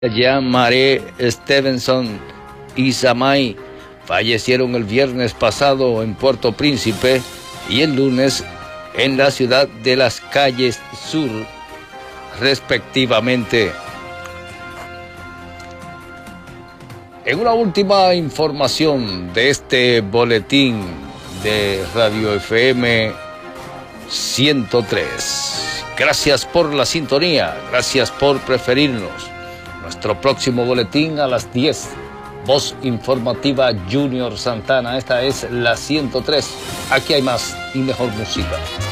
Jean-Marie Stevenson y Samay fallecieron el viernes pasado en Puerto Príncipe y el lunes en la ciudad de Las Cayes Sur, respectivamente. En una última información de este boletín de Radio FM 103. Gracias por la sintonía, gracias por preferirnos. Nuestro próximo boletín a las 10. Voz informativa Junior Santana. Esta es la 103. Aquí hay más y mejor música.